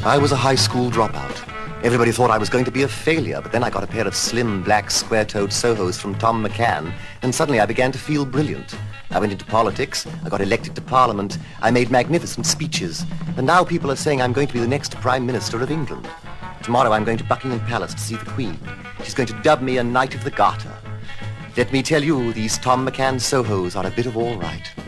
I was a high school dropout. Everybody thought I was going to be a failure, but then I got a pair of slim, black, square-toed Sohos from Tom McCann, and suddenly I began to feel brilliant. I went into politics, I got elected to Parliament, I made magnificent speeches, and now people are saying I'm going to be the next Prime Minister of England. Tomorrow I'm going to Buckingham Palace to see the Queen. She's going to dub me a Knight of the Garter. Let me tell you, these Tom McCann Sohos are a bit of all right.